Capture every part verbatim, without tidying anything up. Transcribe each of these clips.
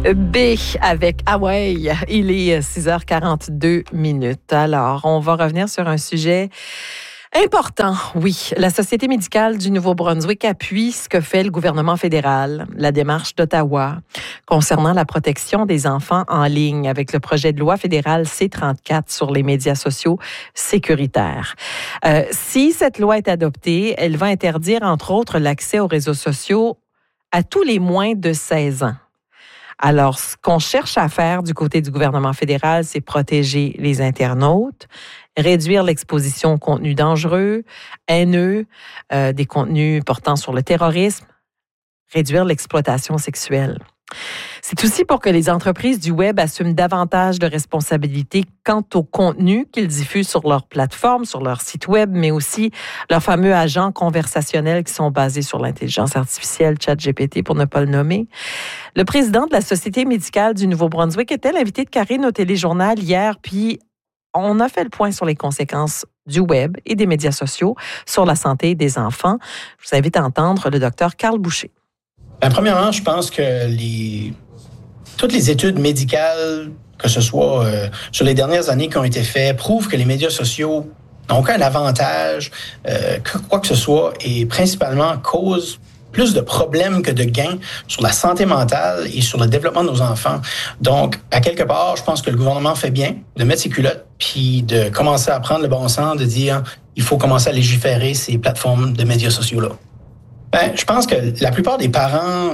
B avec Hawaii. Il est six heures quarante-deux minutes. Alors, on va revenir sur un sujet important. Oui, la Société médicale du Nouveau-Brunswick appuie ce que fait le gouvernement fédéral, la démarche d'Ottawa concernant la protection des enfants en ligne avec le projet de loi fédéral C trente-quatre sur les médias sociaux sécuritaires. Euh, si cette loi est adoptée, elle va interdire, entre autres, l'accès aux réseaux sociaux à tous les moins de seize ans. Alors, ce qu'on cherche à faire du côté du gouvernement fédéral, c'est protéger les internautes, réduire l'exposition aux contenus dangereux, haineux, euh, des contenus portant sur le terrorisme, réduire l'exploitation sexuelle. C'est aussi pour que les entreprises du web assument davantage de responsabilités quant au contenu qu'ils diffusent sur leur plateforme, sur leur site web, mais aussi leurs fameux agents conversationnels qui sont basés sur l'intelligence artificielle, ChatGPT pour ne pas le nommer. Le président de la Société médicale du Nouveau-Brunswick était l'invité de Karine au téléjournal hier, puis on a fait le point sur les conséquences du web et des médias sociaux sur la santé des enfants. Je vous invite à entendre le docteur Carl Boucher. Ben, premièrement, je pense que les, toutes les études médicales, que ce soit euh, sur les dernières années qui ont été faites, prouvent que les médias sociaux n'ont aucun avantage, euh, que quoi que ce soit, et principalement causent plus de problèmes que de gains sur la santé mentale et sur le développement de nos enfants. Donc, à quelque part, je pense que le gouvernement fait bien de mettre ses culottes puis de commencer à prendre le bon sens, de dire il faut commencer à légiférer ces plateformes de médias sociaux-là. Ben, je pense que la plupart des parents,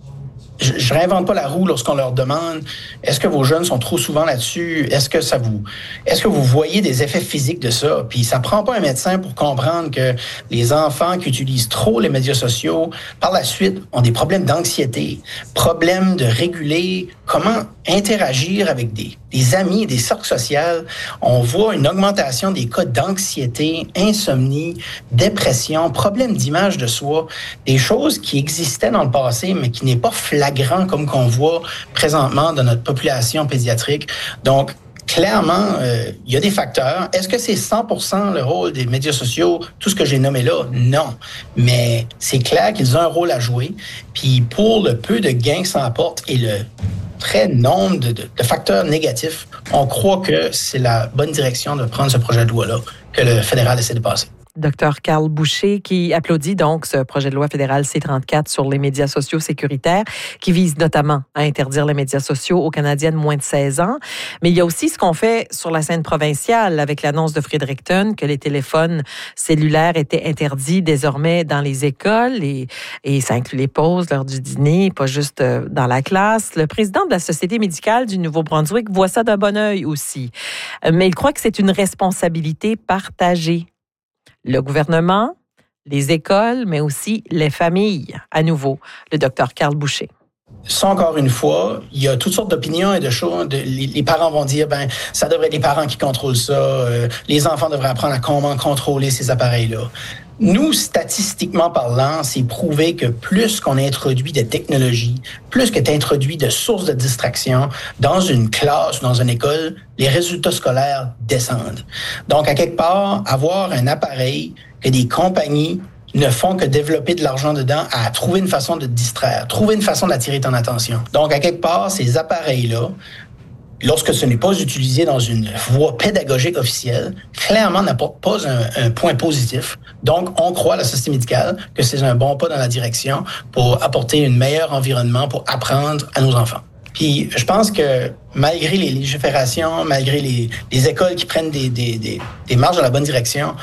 je, je réinvente pas la roue lorsqu'on leur demande est-ce que vos jeunes sont trop souvent là-dessus, est-ce que ça vous, est-ce que vous voyez des effets physiques de ça? Puis ça prend pas un médecin pour comprendre que les enfants qui utilisent trop les médias sociaux, par la suite, ont des problèmes d'anxiété, problèmes de réguler comment interagir avec des, des amis, des cercles sociaux. On voit une augmentation des cas d'anxiété, insomnie, dépression, problèmes d'image de soi, des choses qui existaient dans le passé, mais qui n'est pas flagrant comme qu'on voit présentement dans notre population pédiatrique. Donc, clairement, euh, il y a des facteurs. Est-ce que c'est cent pour cent le rôle des médias sociaux, tout ce que j'ai nommé là? Non. Mais c'est clair qu'ils ont un rôle à jouer. Puis pour le peu de gains que ça apporte et le très nombre de, de, de facteurs négatifs, on croit que c'est la bonne direction de prendre ce projet de loi-là que le fédéral essaie de passer. Docteur Carl Boucher qui applaudit donc ce projet de loi fédéral C trente-quatre sur les médias sociaux sécuritaires qui vise notamment à interdire les médias sociaux aux Canadiens de moins de seize ans. Mais il y a aussi ce qu'on fait sur la scène provinciale avec l'annonce de Fredericton que les téléphones cellulaires étaient interdits désormais dans les écoles et, et ça inclut les pauses, l'heure du dîner, pas juste dans la classe. Le président de la Société médicale du Nouveau-Brunswick voit ça d'un bon œil aussi. Mais il croit que c'est une responsabilité partagée. Le gouvernement, les écoles, mais aussi les familles. À nouveau, le docteur Carl Boucher. Ça, encore une fois, il y a toutes sortes d'opinions et de choses. De, les, les parents vont dire, ben, ça devrait être les parents qui contrôlent ça. Euh, les enfants devraient apprendre à comment contrôler ces appareils-là. Nous, statistiquement parlant, c'est prouvé que plus qu'on introduit de technologies, plus que tu introduis de sources de distraction dans une classe ou dans une école, les résultats scolaires descendent. Donc, à quelque part, avoir un appareil que des compagnies ne font que développer de l'argent dedans à trouver une façon de te distraire, trouver une façon d'attirer ton attention. Donc, à quelque part, ces appareils-là, lorsque ce n'est pas utilisé dans une voie pédagogique officielle, clairement n'apporte pas un, un point positif. Donc, on croit à la Société médicale que c'est un bon pas dans la direction pour apporter un meilleur environnement pour apprendre à nos enfants. Puis, je pense que malgré les légiférations, malgré les, les écoles qui prennent des, des, des, des marches dans la bonne direction,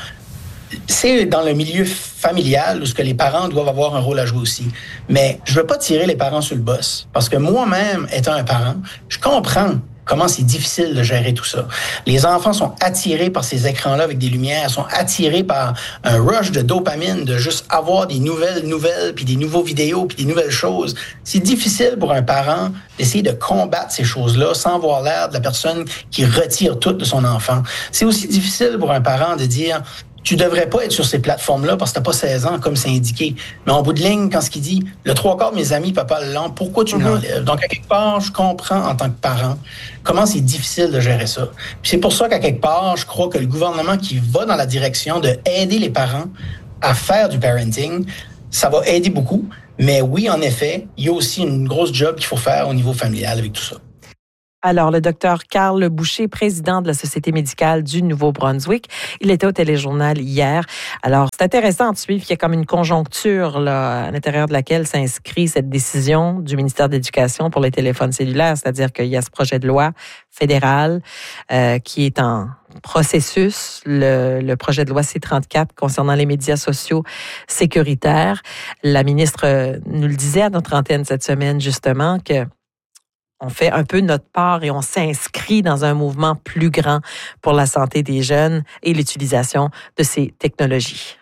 c'est dans le milieu familial où ce que les parents doivent avoir un rôle à jouer aussi. Mais je veux pas tirer les parents sur le boss parce que moi-même, étant un parent, je comprends comment c'est difficile de gérer tout ça. Les enfants sont attirés par ces écrans-là avec des lumières, sont attirés par un rush de dopamine, de juste avoir des nouvelles nouvelles, puis des nouveaux vidéos, puis des nouvelles choses. C'est difficile pour un parent d'essayer de combattre ces choses-là sans avoir l'air de la personne qui retire tout de son enfant. C'est aussi difficile pour un parent de dire tu devrais pas être sur ces plateformes-là parce que t'as pas seize ans, comme c'est indiqué. Mais en bout de ligne, quand ce qu'il dit, le trois quarts de mes amis, papa le l'ont, pourquoi tu me l'enlèves? Donc, à quelque part, je comprends en tant que parent comment c'est difficile de gérer ça. Puis c'est pour ça qu'à quelque part, je crois que le gouvernement qui va dans la direction de aider les parents à faire du parenting, ça va aider beaucoup. Mais oui, en effet, il y a aussi une grosse job qu'il faut faire au niveau familial avec tout ça. Alors, le docteur Carl Boucher, président de la Société médicale du Nouveau-Brunswick, il était au téléjournal hier. Alors, c'est intéressant de suivre qu'il y a comme une conjoncture là, à l'intérieur de laquelle s'inscrit cette décision du ministère de l'Éducation pour les téléphones cellulaires, c'est-à-dire qu'il y a ce projet de loi fédéral euh, qui est en processus, le, le projet de loi C trente-quatre concernant les médias sociaux sécuritaires. La ministre nous le disait à notre antenne cette semaine, justement, que on fait un peu notre part et on s'inscrit dans un mouvement plus grand pour la santé des jeunes et l'utilisation de ces technologies.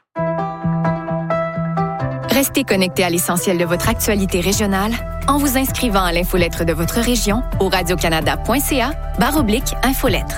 Restez connecté à l'essentiel de votre actualité régionale en vous inscrivant à l'infolettre de votre région au radiocanada.ca barre oblique infolettre.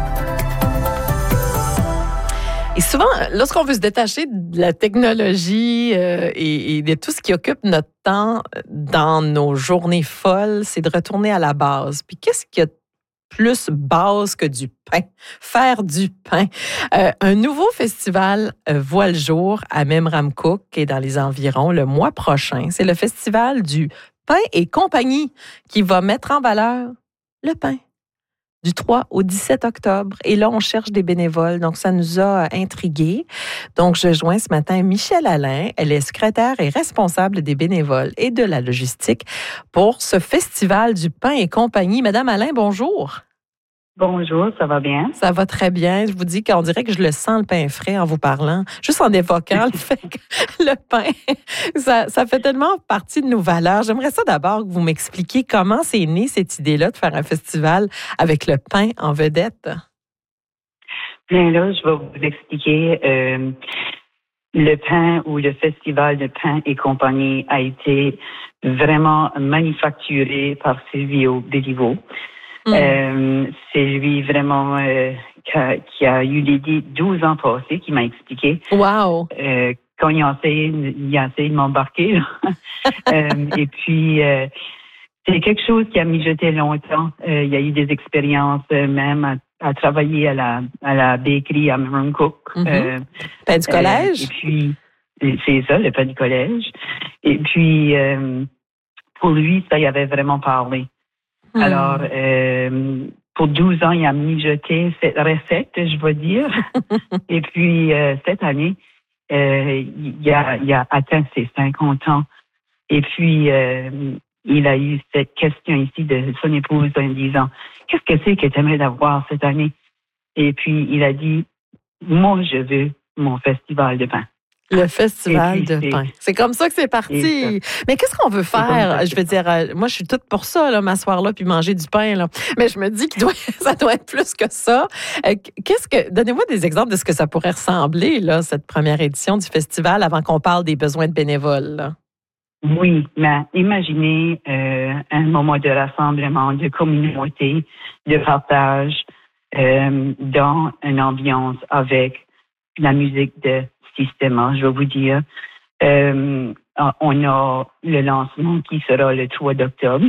Et souvent, lorsqu'on veut se détacher de la technologie euh, et, et de tout ce qui occupe notre temps dans nos journées folles, c'est de retourner à la base. Puis qu'est-ce qu'il y a de plus base que du pain? Faire du pain. Euh, un nouveau festival euh, voit le jour à Memramcook et dans les environs le mois prochain. C'est le festival du pain et compagnie qui va mettre en valeur le pain. Du trois au dix-sept octobre. Et là, on cherche des bénévoles. Donc, ça nous a intrigués. Donc, je joins ce matin Michèle Alain. Elle est secrétaire et responsable des bénévoles et de la logistique pour ce festival du pain et compagnie. Madame Alain, bonjour. Bonjour, ça va bien? Ça va très bien. Je vous dis qu'on dirait que je le sens, le pain frais, en vous parlant. Juste en évoquant le fait que le pain, ça, ça fait tellement partie de nos valeurs. J'aimerais ça d'abord que vous m'expliquiez comment c'est né cette idée-là de faire un festival avec le pain en vedette. Bien là, je vais vous expliquer. Euh, le pain ou le festival de pain et compagnie a été vraiment manufacturé par Silvio Béliveau. Mm. Euh, c'est lui vraiment euh, qui, a, qui a eu l'idée douze ans passés, qui m'a expliqué. Wow! Euh, quand il a essayé, il a essayé de m'embarquer. euh, et puis, euh, c'est quelque chose qui a mijoté longtemps. Euh, il y a eu des expériences euh, même à, à travailler à la, à la bakery à Memramcook. Mm-hmm. Euh, pain du collège? Euh, et puis, c'est ça, le pain du collège. Et puis, euh, pour lui, ça y avait vraiment parlé. Hmm. Alors, euh, pour douze ans, il a mijoté cette recette, je vais dire. Et puis, euh, cette année, euh, il, a, il a atteint ses cinquante ans. Et puis, euh, il a eu cette question ici de son épouse en disant, qu'est-ce que c'est que tu aimerais d'avoir cette année? Et puis, il a dit, moi, je veux mon festival de pain. Le festival de pain. C'est comme ça que c'est parti. Mais qu'est-ce qu'on veut faire? Je veux dire, moi, je suis toute pour ça, là, m'asseoir là puis manger du pain, là. Mais je me dis que doit, ça doit être plus que ça. Qu'est-ce que, donnez-moi des exemples de ce que ça pourrait ressembler, là, cette première édition du festival, avant qu'on parle des besoins de bénévoles, là. Oui, mais imaginez euh, un moment de rassemblement, de communauté, de partage, euh, dans une ambiance avec la musique de Systema, je vais vous dire. Euh, on a le lancement qui sera le trois octobre.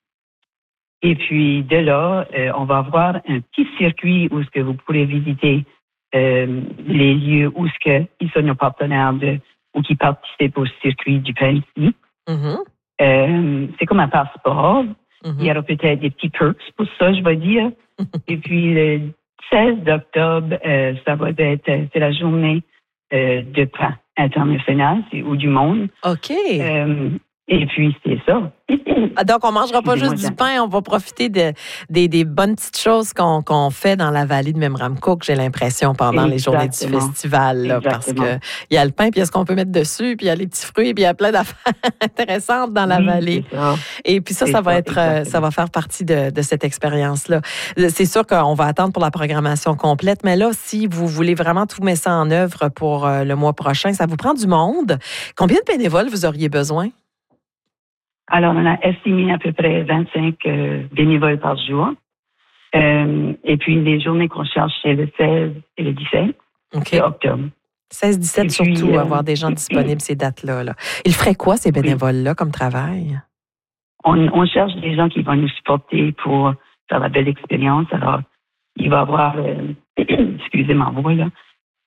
Et puis, de là, euh, on va avoir un petit circuit où ce que vous pourrez visiter euh, les lieux où ce que ils sont nos partenaires de, ou qui participent au circuit du pain ici. Mm-hmm. Euh, c'est comme un passeport. Mm-hmm. Il y aura peut-être des petits perks pour ça, je vais dire. Et puis, le seize octobre, euh, ça va être, c'est la journée Euh, de pain international ou du monde. OK. Euh, et puis, c'est ça. Donc, on ne mangera pas juste du pain, on va profiter de, des, des bonnes petites choses qu'on, qu'on fait dans la vallée de Memramcook, j'ai l'impression, pendant Exactement. les journées du festival. Là, parce qu'il y a le pain, puis il y a ce qu'on peut mettre dessus, puis il y a les petits fruits, puis il y a plein d'affaires intéressantes dans la oui, vallée. Et puis ça, ça, ça va être, exactement. ça va faire partie de, de cette expérience-là. C'est sûr qu'on va attendre pour la programmation complète, mais là, si vous voulez vraiment tout mettre ça en œuvre pour le mois prochain, ça vous prend du monde. Combien de bénévoles vous auriez besoin? Alors, on a estimé à peu près vingt-cinq euh, bénévoles par jour. Euh, et puis, les journées qu'on cherche, c'est le seize et le dix-sept okay. octobre. seize dix-sept surtout, euh, avoir des gens disponibles ces dates-là. Là. Ils feraient quoi, ces bénévoles-là, comme travail? On, on cherche des gens qui vont nous supporter pour faire la belle expérience. Alors, il va y avoir, euh, excusez ma voix, là,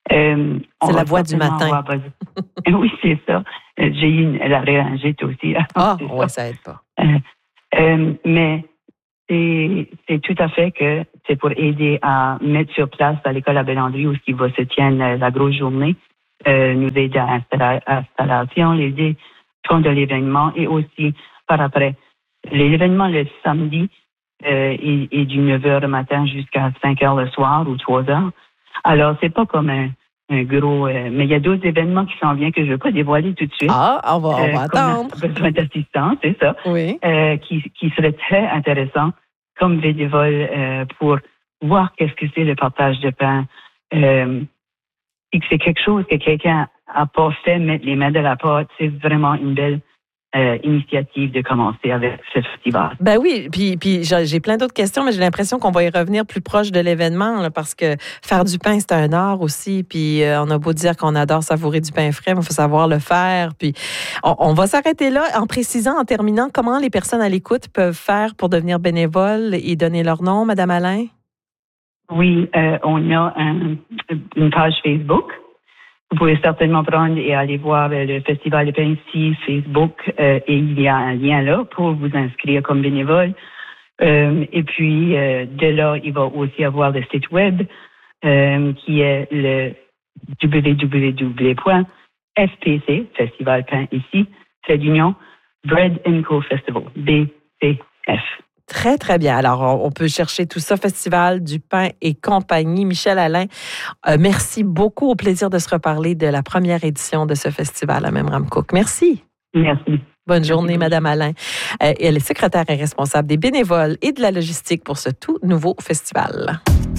Euh, c'est la voix du matin. Oui, c'est ça. J'ai eu une, la réangite aussi. Ah, oui, ça aide pas. Euh, euh, mais c'est, c'est tout à fait que c'est pour aider à mettre sur place à l'école à Bellandry où il va se tenir la grosse journée, euh, nous aider à l'installation, les aider font de l'événement et aussi par après. L'événement le samedi euh, est, est du neuf heures le matin jusqu'à cinq heures le soir ou trois heures. Alors, c'est pas comme un, un gros... Euh, mais il y a d'autres événements qui s'en viennent que je ne vais pas dévoiler tout de suite. Ah, on va, on va euh, attendre. On a besoin d'assistance, c'est ça. Oui. Euh, qui, qui serait très intéressant comme bénévole euh, pour voir qu'est-ce que c'est le partage de pain. Euh, et que c'est quelque chose que quelqu'un n'a pas fait, mettre les mains de la pâte. C'est vraiment une belle... Euh, initiative de commencer avec ce festival. Ben oui, puis, puis j'ai, j'ai plein d'autres questions, mais j'ai l'impression qu'on va y revenir plus proche de l'événement, là, parce que faire du pain, c'est un art aussi, puis euh, on a beau dire qu'on adore savourer du pain frais, mais il faut savoir le faire, puis on, on va s'arrêter là en précisant, en terminant, comment les personnes à l'écoute peuvent faire pour devenir bénévoles et donner leur nom, Madame Allain? Oui, euh, on a un, une page Facebook. Vous pouvez certainement prendre et aller voir le Festival de pain ici, Facebook, euh, et il y a un lien là pour vous inscrire comme bénévole. Euh, et puis, euh, de là, il va aussi avoir le site web euh, qui est le w w w point f p c, Festival Pain ici, c'est l'Union, Bread and Co Festival, B C F. Très, très bien. Alors, on peut chercher tout ça, Festival du pain et compagnie. Michel Allain, euh, merci beaucoup. Au plaisir de se reparler de la première édition de ce festival à Memramcook. Merci. Merci. Bonne journée, Madame Allain. Euh, elle est secrétaire et responsable des bénévoles et de la logistique pour ce tout nouveau festival.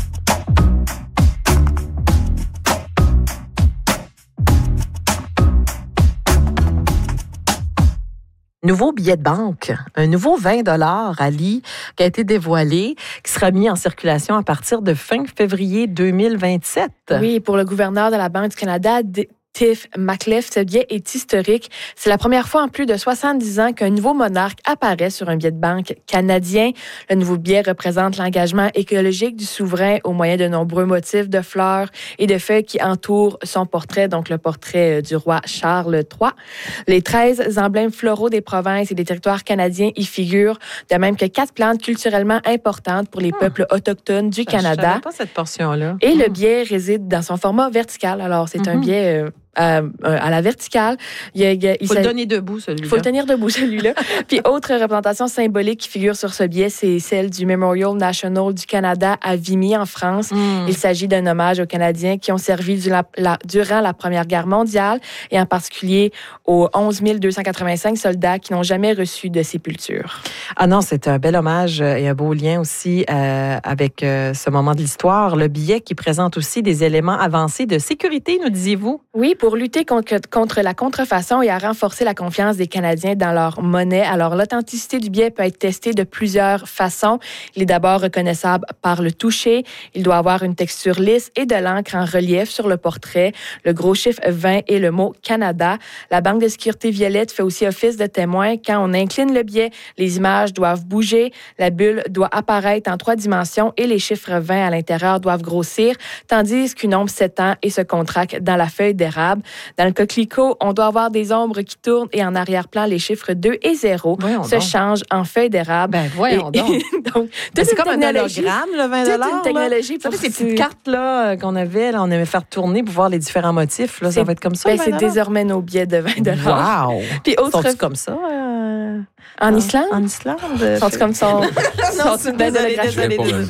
Nouveau billet de banque, un nouveau vingt dollars Ali qui a été dévoilé, qui sera mis en circulation à partir de fin février deux mille vingt-sept. Oui, pour le gouverneur de la Banque du Canada, Tiff Macliffe, ce billet est historique. C'est la première fois en plus de soixante-dix ans qu'un nouveau monarque apparaît sur un billet de banque canadien. Le nouveau billet représente l'engagement écologique du souverain au moyen de nombreux motifs de fleurs et de feuilles qui entourent son portrait, donc le portrait du roi Charles trois. Les treize emblèmes floraux des provinces et des territoires canadiens y figurent, de même que quatre plantes culturellement importantes pour les hum. peuples autochtones du je, Canada. Je savais pas cette portion-là. Et hum. le hum. billet réside dans son format vertical. Alors, c'est hum. un hum. billet... Euh, Euh, à la verticale. Il, y a, il, il faut le donner debout, celui-là. Il faut le tenir debout, celui-là. Puis, autre représentation symbolique qui figure sur ce billet, c'est celle du Memorial National du Canada à Vimy, en France. Mm. Il s'agit d'un hommage aux Canadiens qui ont servi du la, la, durant la Première Guerre mondiale et en particulier aux onze mille deux cent quatre-vingt-cinq soldats qui n'ont jamais reçu de sépulture. Ah non, c'est un bel hommage et un beau lien aussi euh, avec euh, ce moment de l'histoire. Le billet qui présente aussi des éléments avancés de sécurité, nous disiez-vous? Oui, pour lutter contre, contre la contrefaçon et à renforcer la confiance des Canadiens dans leur monnaie. Alors, l'authenticité du billet peut être testée de plusieurs façons. Il est d'abord reconnaissable par le toucher. Il doit avoir une texture lisse et de l'encre en relief sur le portrait. Le gros chiffre vingt et le mot Canada. La Banque de sécurité Violette fait aussi office de témoin. Quand on incline le billet, les images doivent bouger. La bulle doit apparaître en trois dimensions et les chiffres vingt à l'intérieur doivent grossir, tandis qu'une ombre s'étend et se contracte dans la feuille d'érable. Dans le coquelicot, on doit avoir des ombres qui tournent et en arrière-plan, les chiffres deux et zéro voyons se donc. Changent en feuilles d'érable. Ben voyons et, donc. donc ben, c'est comme un hologramme, le vingt dollars. C'est une technologie pour... Ça fait ces petites cartes là, qu'on avait, là, on aimait faire tourner pour voir les différents motifs. Là, ça va être comme ça, ben, c'est désormais nos billets de vingt dollars. Wow! Puis autre... Sont-ils comme ça? Euh... En ah, Islande? En Islande? Sont-ils comme ça? Non, c'est désolé, désolé, désolé.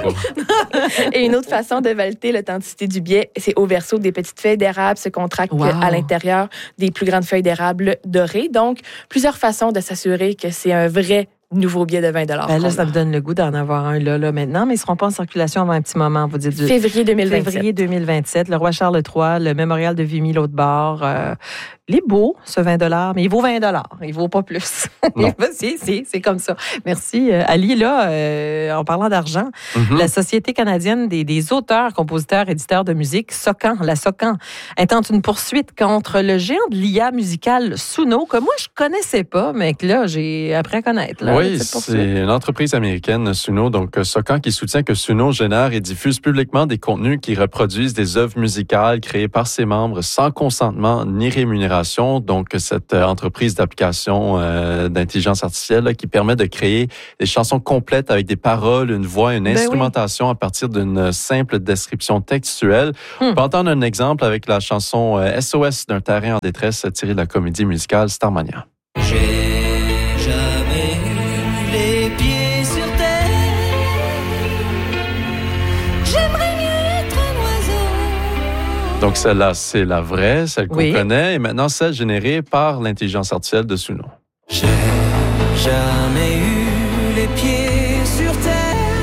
Et une autre façon de valider l'authenticité du billet, c'est au verso des petites feuilles d'érable se contractent wow. à l'intérieur des plus grandes feuilles d'érable dorées. Donc, plusieurs façons de s'assurer que c'est un vrai nouveau billet de vingt dollars. Ben là, ça me donne le goût d'en avoir un là, là maintenant, mais ils ne seront pas en circulation avant un petit moment, vous dites. Février deux mille vingt-sept. Février deux mille vingt-sept, le roi Charles trois, le mémorial de Vimy, l'autre bord. Euh, il est beau, ce vingt dollars, mais il vaut vingt dollars. Il ne vaut pas plus. si, si, c'est comme ça. Merci. Euh, Ali, là, euh, en parlant d'argent, mm-hmm. la Société canadienne des, des auteurs, compositeurs, éditeurs de musique, SOCAN, la SOCAN, intente une poursuite contre le géant de l'I A musicale Suno, que moi, je ne connaissais pas, mais que là, j'ai appris à connaître. Là. Oui, Oui, c'est une entreprise américaine, Suno, donc Socan, qui soutient que Suno génère et diffuse publiquement des contenus qui reproduisent des œuvres musicales créées par ses membres sans consentement ni rémunération. Donc, cette entreprise d'application euh, d'intelligence artificielle là, qui permet de créer des chansons complètes avec des paroles, une voix, une ben instrumentation oui. à partir d'une simple description textuelle. Hmm. On peut entendre un exemple avec la chanson euh, S O S d'un terrain en détresse tirée de la comédie musicale Starmania. J'ai jamais eu les pieds sur terre. J'aimerais mieux être un oiseau. Donc celle-là, c'est la vraie, celle qu'on oui. connaît, et maintenant celle générée par l'intelligence artificielle de Suno. J'ai jamais eu les pieds sur terre.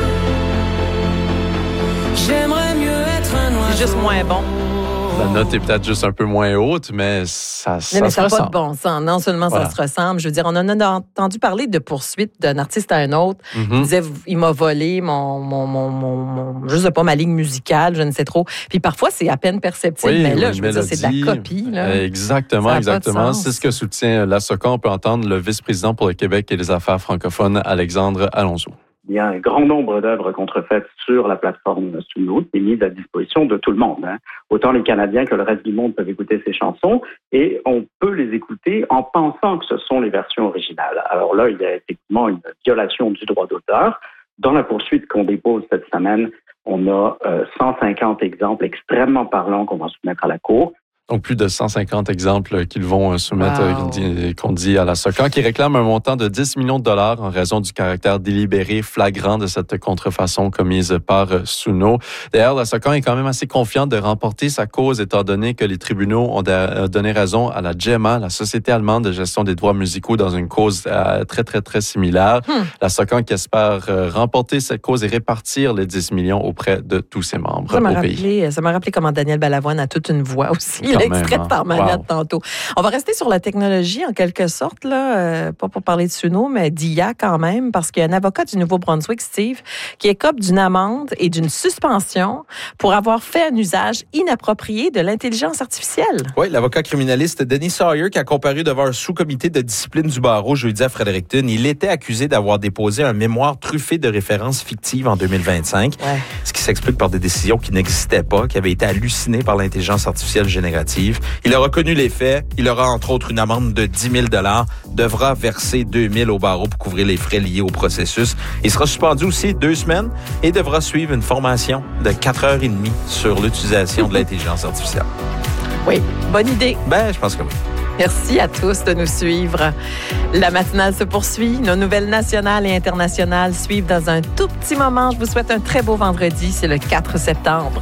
J'aimerais mieux être un oiseau. C'est juste moins bon. La note est peut-être juste un peu moins haute, mais ça, ça, mais se ça n'a ressemble. pas de bon sens. Non seulement voilà. ça se ressemble, je veux dire, on en a entendu parler de poursuites d'un artiste à un autre. Mm-hmm. Il disait, il m'a volé mon, mon, mon, mon, mon, je sais pas, ma ligne musicale, je ne sais trop. Puis parfois, c'est à peine perceptible, oui, mais là, je veux mélodie, dire, c'est de la copie. Là. Exactement, exactement. C'est ce que soutient la Socan. On peut entendre le vice-président pour le Québec et les affaires francophones, Alexandre Alonso. Il y a un grand nombre d'œuvres contrefaites sur la plateforme Suno qui est mise à disposition de tout le monde. Hein. Autant les Canadiens que le reste du monde peuvent écouter ces chansons et on peut les écouter en pensant que ce sont les versions originales. Alors là, il y a effectivement une violation du droit d'auteur. Dans la poursuite qu'on dépose cette semaine, on a euh, cent cinquante exemples extrêmement parlants qu'on va soumettre à la Cour. Donc, plus de cent cinquante exemples qu'ils vont soumettre, wow. qu'on dit à la Socan, qui réclame un montant de dix millions de dollars en raison du caractère délibéré, flagrant de cette contrefaçon commise par Suno. D'ailleurs, la Socan est quand même assez confiante de remporter sa cause, étant donné que les tribunaux ont donné raison à la GEMA, la Société allemande de gestion des droits musicaux, dans une cause très, très, très similaire. Hmm. La Socan qui espère remporter cette cause et répartir les dix millions auprès de tous ses membres ça m'a au rappelé, pays. Ça m'a rappelé comment Daniel Balavoine a toute une voix aussi. Extrait de Starmania wow. tantôt. On va rester sur la technologie en quelque sorte, là, euh, pas pour parler de Suno, mais d'I A quand même, parce qu'il y a un avocat du Nouveau-Brunswick, Steve, qui écope d'une amende et d'une suspension pour avoir fait un usage inapproprié de l'intelligence artificielle. Oui, l'avocat criminaliste Denis Sawyer, qui a comparu devant un sous-comité de discipline du barreau jeudi à Fredericton, il était accusé d'avoir déposé un mémoire truffé de références fictives en deux mille vingt-cinq, ouais. ce qui s'explique par des décisions qui n'existaient pas, qui avaient été hallucinées par l'intelligence artificielle générative. Il a reconnu les faits. Il aura entre autres une amende de dix mille dollars, devra verser deux mille au barreau pour couvrir les frais liés au processus. Il sera suspendu aussi deux semaines et devra suivre une formation de quatre heures et demie sur l'utilisation de l'intelligence artificielle. Oui, bonne idée. Ben, je pense que oui. Merci à tous de nous suivre. La matinale se poursuit. Nos nouvelles nationales et internationales suivent dans un tout petit moment. Je vous souhaite un très beau vendredi. C'est le quatre septembre.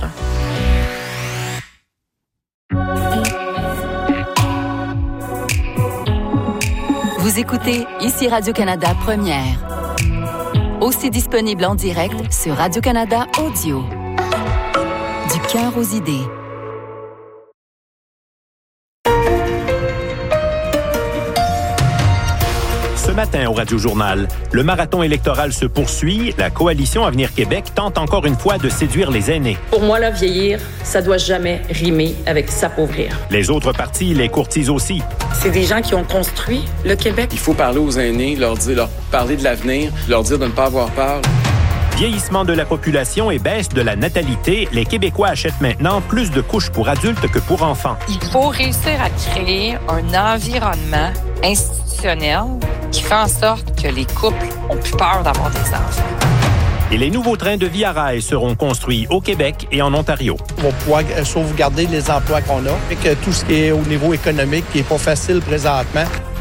Vous écoutez ici Radio-Canada Première. Aussi disponible en direct sur Radio-Canada Audio. Du cœur aux idées. Ce matin au Radio-Journal, le marathon électoral se poursuit. La coalition Avenir Québec tente encore une fois de séduire les aînés. Pour moi, là, vieillir, ça doit jamais rimer avec s'appauvrir. Les autres partis les courtisent aussi. C'est des gens qui ont construit le Québec. Il faut parler aux aînés, leur dire, leur parler de l'avenir, leur dire de ne pas avoir peur. Vieillissement de la population et baisse de la natalité, les Québécois achètent maintenant plus de couches pour adultes que pour enfants. Il faut réussir à créer un environnement institutionnel qui fait en sorte que les couples ont plus peur d'avoir des enfants. Et les nouveaux trains de Via Rail seront construits au Québec et en Ontario. On va pouvoir sauvegarder les emplois qu'on a et que tout ce qui est au niveau économique qui n'est pas facile présentement.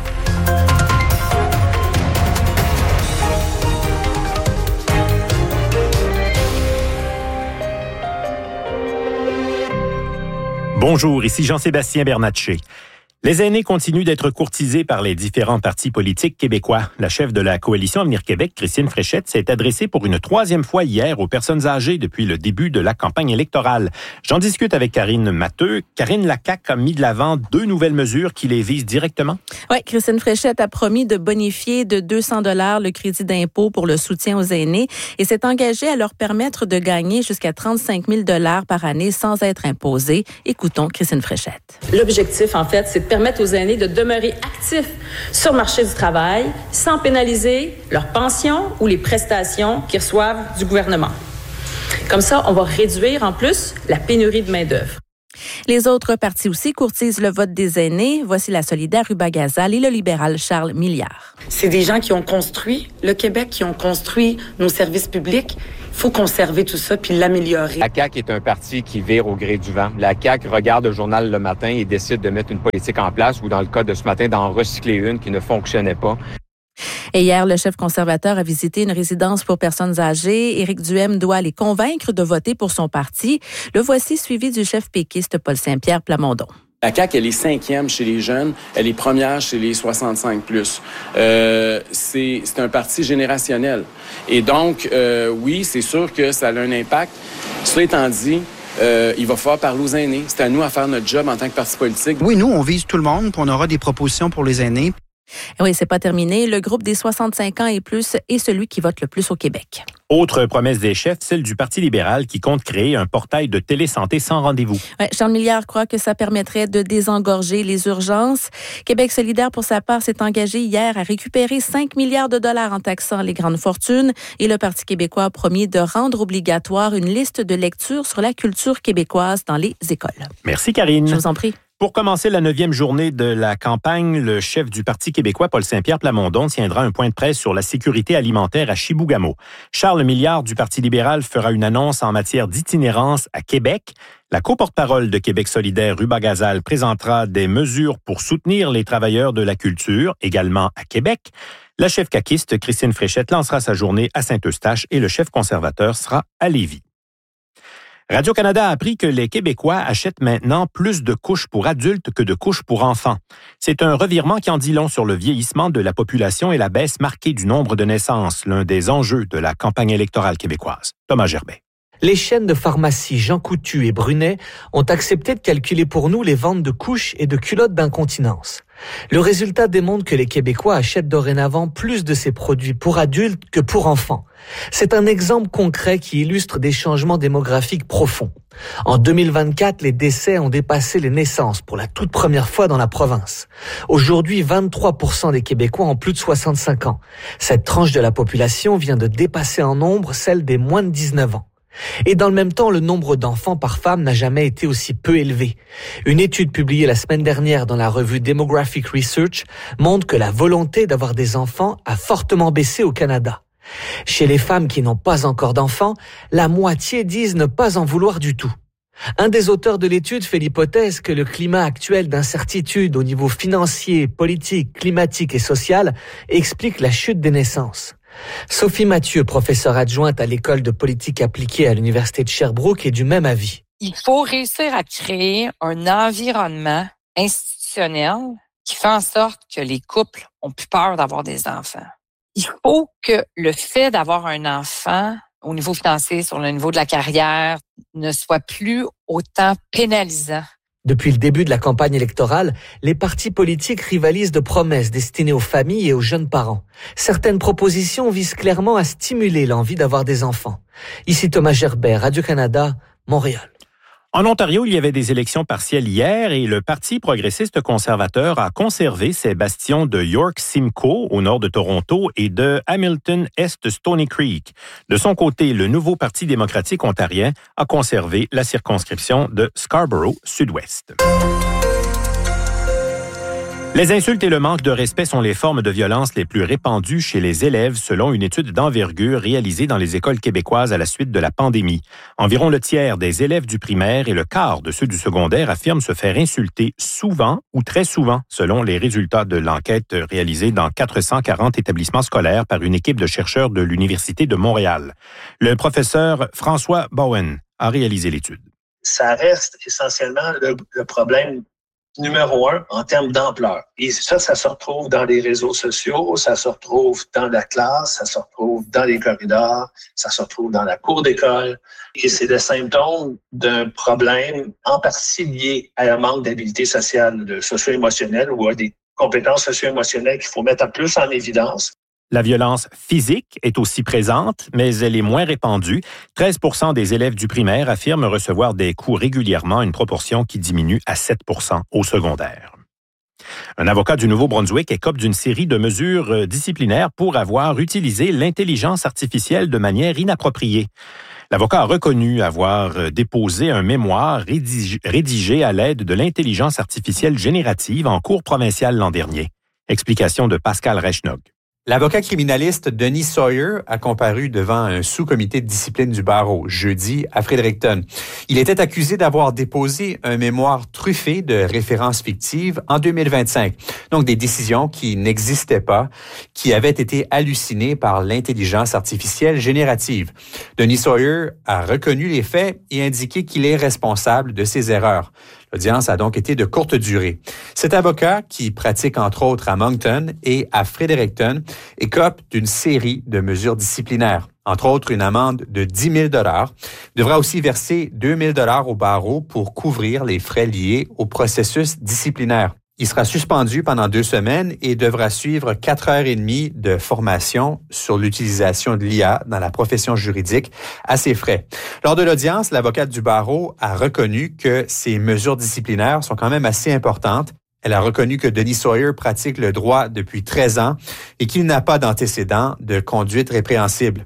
Bonjour, ici Jean-Sébastien Bernatchez. Les aînés continuent d'être courtisés par les différents partis politiques québécois. La chef de la coalition Avenir Québec, Christine Fréchette, s'est adressée pour une troisième fois hier aux personnes âgées depuis le début de la campagne électorale. J'en discute avec Karine Matteux. Karine, la C A Q a mis de l'avant deux nouvelles mesures qui les visent directement. Oui, Christine Fréchette a promis de bonifier de deux cents dollars le crédit d'impôt pour le soutien aux aînés et s'est engagée à leur permettre de gagner jusqu'à trente-cinq mille dollars par année sans être imposés. Écoutons Christine Fréchette. L'objectif, en fait, c'est de permettre aux aînés de demeurer actifs sur le marché du travail sans pénaliser leurs pensions ou les prestations qu'ils reçoivent du gouvernement. Comme ça, on va réduire en plus la pénurie de main-d'œuvre. Les autres partis aussi courtisent le vote des aînés. Voici la solidaire Ruba-Gazal et le libéral Charles Milliard. C'est des gens qui ont construit le Québec, qui ont construit nos services publics. Il faut conserver tout ça puis l'améliorer. La C A Q est un parti qui vire au gré du vent. La C A Q regarde le journal le matin et décide de mettre une politique en place ou, dans le cas de ce matin, d'en recycler une qui ne fonctionnait pas. Et hier, le chef conservateur a visité une résidence pour personnes âgées. Éric Duhem doit les convaincre de voter pour son parti. Le voici suivi du chef péquiste Paul Saint-Pierre Plamondon. La C A Q, elle est cinquième chez les jeunes, elle est première chez les soixante-cinq plus. Euh, c'est, c'est un parti générationnel. Et donc, euh, oui, c'est sûr que ça a un impact. Cela étant dit, Euh, il va falloir parler aux aînés. C'est à nous à faire notre job en tant que parti politique. Oui, nous, on vise tout le monde, puis on aura des propositions pour les aînés. Oui, c'est pas terminé. Le groupe des soixante-cinq ans et plus est celui qui vote le plus au Québec. Autre promesse des chefs, celle du Parti libéral qui compte créer un portail de télésanté sans rendez-vous. Ouais, Charles Milliard croit que ça permettrait de désengorger les urgences. Québec solidaire, pour sa part, s'est engagé hier à récupérer cinq milliards de dollars en taxant les grandes fortunes. Et le Parti québécois a promis de rendre obligatoire une liste de lecture sur la culture québécoise dans les écoles. Merci, Karine. Je vous en prie. Pour commencer la neuvième journée de la campagne, le chef du Parti québécois, Paul Saint-Pierre Plamondon, tiendra un point de presse sur la sécurité alimentaire à Chibougamau. Charles Milliard du Parti libéral fera une annonce en matière d'itinérance à Québec. La co-porte-parole de Québec solidaire, Ruba-Gazal, présentera des mesures pour soutenir les travailleurs de la culture, également à Québec. La chef caquiste, Christine Fréchette, lancera sa journée à Saint-Eustache et le chef conservateur sera à Lévis. Radio-Canada a appris que les Québécois achètent maintenant plus de couches pour adultes que de couches pour enfants. C'est un revirement qui en dit long sur le vieillissement de la population et la baisse marquée du nombre de naissances, l'un des enjeux de la campagne électorale québécoise. Thomas Gerbet. Les chaînes de pharmacie Jean Coutu et Brunet ont accepté de calculer pour nous les ventes de couches et de culottes d'incontinence. Le résultat démontre que les Québécois achètent dorénavant plus de ces produits pour adultes que pour enfants. C'est un exemple concret qui illustre des changements démographiques profonds. En deux mille vingt-quatre, les décès ont dépassé les naissances pour la toute première fois dans la province. Aujourd'hui, vingt-trois pour cent des Québécois ont plus de soixante-cinq ans. Cette tranche de la population vient de dépasser en nombre celle des moins de dix-neuf ans. Et dans le même temps, le nombre d'enfants par femme n'a jamais été aussi peu élevé. Une étude publiée la semaine dernière dans la revue Demographic Research montre que la volonté d'avoir des enfants a fortement baissé au Canada. Chez les femmes qui n'ont pas encore d'enfants, la moitié disent ne pas en vouloir du tout. Un des auteurs de l'étude fait l'hypothèse que le climat actuel d'incertitude au niveau financier, politique, climatique et social explique la chute des naissances. Sophie Mathieu, professeure adjointe à l'École de politique appliquée à l'Université de Sherbrooke, est du même avis. Il faut réussir à créer un environnement institutionnel qui fait en sorte que les couples ont plus peur d'avoir des enfants. Il faut que le fait d'avoir un enfant au niveau financier, sur le niveau de la carrière, ne soit plus autant pénalisant. Depuis le début de la campagne électorale, les partis politiques rivalisent de promesses destinées aux familles et aux jeunes parents. Certaines propositions visent clairement à stimuler l'envie d'avoir des enfants. Ici Thomas Gerbet, Radio-Canada, Montréal. En Ontario, il y avait des élections partielles hier et le Parti progressiste conservateur a conservé ses bastions de York Simcoe au nord de Toronto et de Hamilton Est Stony Creek. De son côté, le nouveau Parti démocratique ontarien a conservé la circonscription de Scarborough Sud-Ouest. Les insultes et le manque de respect sont les formes de violence les plus répandues chez les élèves, selon une étude d'envergure réalisée dans les écoles québécoises à la suite de la pandémie. Environ le tiers des élèves du primaire et le quart de ceux du secondaire affirment se faire insulter souvent ou très souvent, selon les résultats de l'enquête réalisée dans quatre cent quarante établissements scolaires par une équipe de chercheurs de l'Université de Montréal. Le professeur François Bowen a réalisé l'étude. Ça reste essentiellement le, le problème numéro un en termes d'ampleur. Et ça, ça se retrouve dans les réseaux sociaux, ça se retrouve dans la classe, ça se retrouve dans les corridors, ça se retrouve dans la cour d'école. Et c'est le symptôme d'un problème en partie lié à un manque d'habileté sociale, socio-émotionnelle ou à des compétences socio-émotionnelles qu'il faut mettre plus en évidence. La violence physique est aussi présente, mais elle est moins répandue. treize pour cent des élèves du primaire affirment recevoir des coups régulièrement, une proportion qui diminue à sept pour cent au secondaire. Un avocat du Nouveau-Brunswick écope d'une série de mesures disciplinaires pour avoir utilisé l'intelligence artificielle de manière inappropriée. L'avocat a reconnu avoir déposé un mémoire rédig- rédigé à l'aide de l'intelligence artificielle générative en cour provinciale l'an dernier. Explication de Pascal Reichnog. L'avocat criminaliste Denis Sawyer a comparu devant un sous-comité de discipline du barreau jeudi à Fredericton. Il était accusé d'avoir déposé un mémoire truffé de références fictives en deux mille vingt-cinq. Donc des décisions qui n'existaient pas, qui avaient été hallucinées par l'intelligence artificielle générative. Denis Sawyer a reconnu les faits et indiqué qu'il est responsable de ses erreurs. L'audience a donc été de courte durée. Cet avocat, qui pratique entre autres à Moncton et à Fredericton, écope d'une série de mesures disciplinaires. Entre autres, une amende de dix mille dollars. Il devra aussi verser deux mille dollars au barreau pour couvrir les frais liés au processus disciplinaire. Il sera suspendu pendant deux semaines et devra suivre quatre heures et demie de formation sur l'utilisation de l'I A dans la profession juridique à ses frais. Lors de l'audience, l'avocate du barreau a reconnu que ces mesures disciplinaires sont quand même assez importantes. Elle a reconnu que Denis Sawyer pratique le droit depuis treize ans et qu'il n'a pas d'antécédent de conduite répréhensible.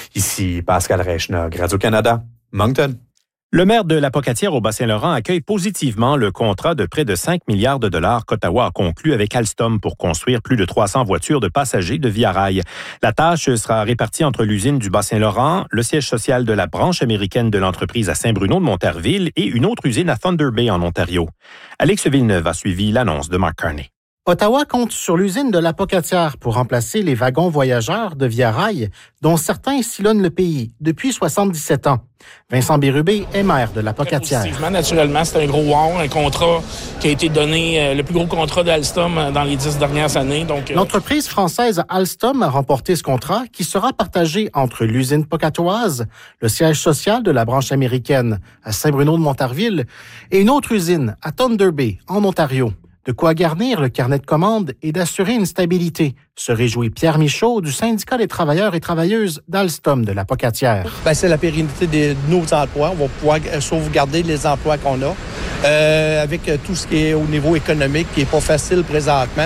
Ici Pascal Reichnog, Radio-Canada, Moncton. Le maire de la Pocatière au Bas-Saint-Laurent accueille positivement le contrat de près de cinq milliards de dollars qu'Ottawa a conclu avec Alstom pour construire plus de trois cents voitures de passagers de Via Rail. La tâche sera répartie entre l'usine du Bas-Saint-Laurent, le siège social de la branche américaine de l'entreprise à Saint-Bruno de Montarville et une autre usine à Thunder Bay en Ontario. Alex Villeneuve a suivi l'annonce de Mark Carney. Ottawa compte sur l'usine de la Pocatière pour remplacer les wagons voyageurs de Via Rail, dont certains sillonnent le pays depuis soixante-dix-sept ans. Vincent Bérubé est maire de la Pocatière. Naturellement, c'est un gros wow, un contrat qui a été donné, le plus gros contrat d'Alstom dans les dix dernières années. Donc, L'entreprise française Alstom a remporté ce contrat qui sera partagé entre l'usine pocatoise, le siège social de la branche américaine à Saint-Bruno de Montarville et une autre usine à Thunder Bay, en Ontario. De quoi garnir le carnet de commandes et d'assurer une stabilité, se réjouit Pierre Michaud du syndicat des travailleurs et travailleuses d'Alstom de la Pocatière. Ben, c'est la pérennité de nos emplois. On va pouvoir sauvegarder les emplois qu'on a euh, avec tout ce qui est au niveau économique qui n'est pas facile présentement.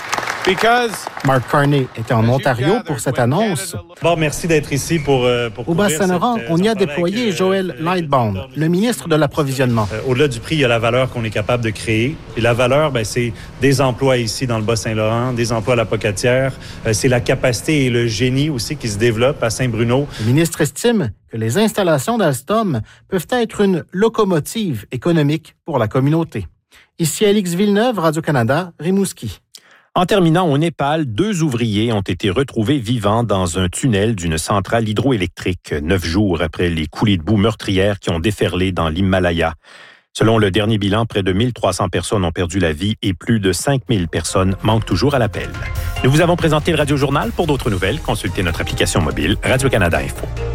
Because Mark Carney était en Ontario pour cette annonce. Bon, merci d'être ici pour, euh, pour Au Bas-Saint-Laurent, on y a déployé avec, euh, Joël Lightbound, le ministre de l'Approvisionnement. Euh, au-delà du prix, il y a la valeur qu'on est capable de créer. Et la valeur, ben, c'est des emplois ici dans le Bas-Saint-Laurent, des emplois à la Pocatière. Euh, c'est la capacité et le génie aussi qui se développe à Saint-Bruno. Le ministre estime que les installations d'Alstom peuvent être une locomotive économique pour la communauté. Ici Alix Villeneuve, Radio-Canada, Rimouski. En terminant, au Népal, deux ouvriers ont été retrouvés vivants dans un tunnel d'une centrale hydroélectrique, neuf jours après les coulées de boue meurtrières qui ont déferlé dans l'Himalaya. Selon le dernier bilan, près de mille trois cents personnes ont perdu la vie et plus de cinq mille personnes manquent toujours à l'appel. Nous vous avons présenté le Radio Journal. Pour d'autres nouvelles, consultez notre application mobile Radio-Canada Info.